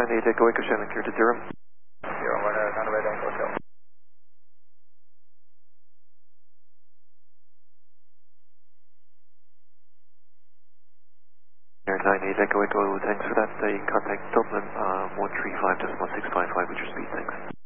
998 Echo Echo Shannon, clear to 0. 0, runway down, hotel. 998 Echo Echo, thanks for that. Contact Dublin 135.655 with your speed, thanks.